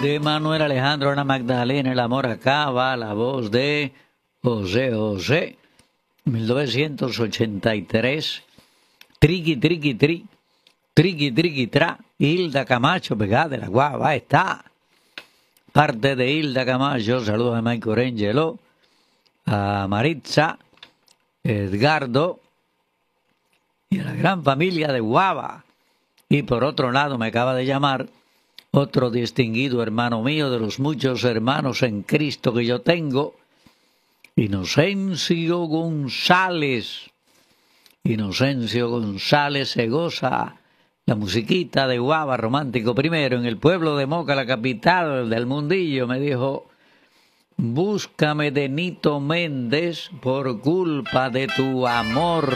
de Manuel Alejandro, Ana Magdalena, El amor acaba, la voz de José José, 1983, Triqui, triqui, tri, triqui, triqui, tra, Hilda Camacho, pegada de la guava, está. Parte de Hilda Camacho, saludos a Michael Angelo, a Maritza, Edgardo y a la gran familia de Guava. Y por otro lado me acaba de llamar otro distinguido hermano mío de los muchos hermanos en Cristo que yo tengo, Inocencio González. Inocencio González se goza la musiquita de Guava Romántico Primero en el pueblo de Moca, la capital del mundillo. Me dijo: búscame de Nito Méndez por culpa de tu amor.